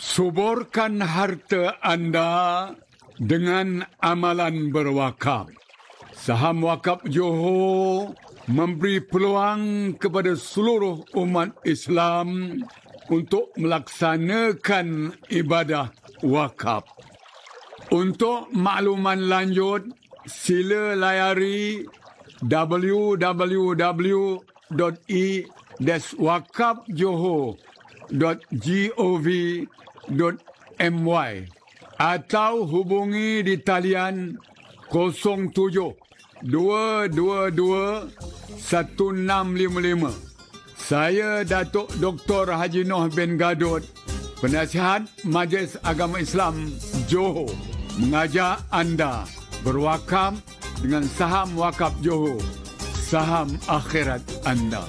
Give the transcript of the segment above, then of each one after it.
Suburkan harta anda dengan amalan berwakaf. Saham wakaf Johor memberi peluang kepada seluruh umat Islam untuk melaksanakan ibadah wakaf. Untuk makluman lanjut, sila layari www.wakafjohor.gov.my atau hubungi di talian 07 222 1655. Saya Datuk Dr. Haji Noh bin Gadot, Penasihat Majlis Agama Islam Johor, mengajak anda berwakaf dengan saham wakaf Johor, saham akhirat anda.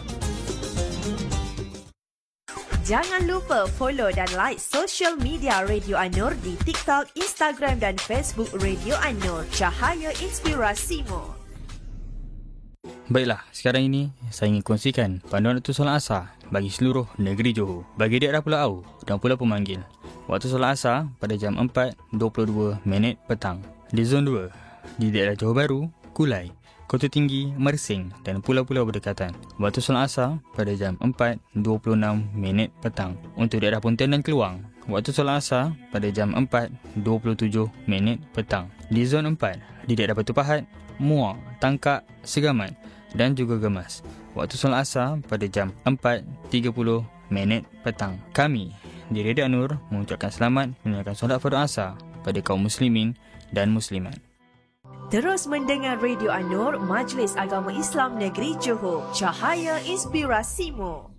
Jangan lupa follow dan like social media Radio An-Nur di TikTok, Instagram dan Facebook Radio An-Nur. Cahaya Inspirasimu. Baiklah, sekarang ini saya ingin kongsikan panduan waktu solat asar bagi seluruh negeri Johor, bagi daerah Pulau Au dan Pulau Pemanggil. Waktu solat asar pada jam 4.22 petang. Di zon 2, di daerah Johor Bahru, Kulai, Kota Tinggi, Mersing dan pulau-pulau berdekatan. Waktu solat asar pada jam 4.26 petang. Untuk daerah Pontian dan Keluang, waktu solat asar pada jam 4.27 petang. Di zon 4, di daerah Batu Pahat, Muar, Tangkak, Segamat dan juga Gemas. Waktu solat asar pada jam 4.30 petang. Kami di Radio An-Nur mengucapkan selamat menunaikan solat fardu asar pada kaum muslimin dan muslimat. Terus mendengar Radio An-Nur, Majlis Agama Islam Negeri Johor. Cahaya Inspirasimu.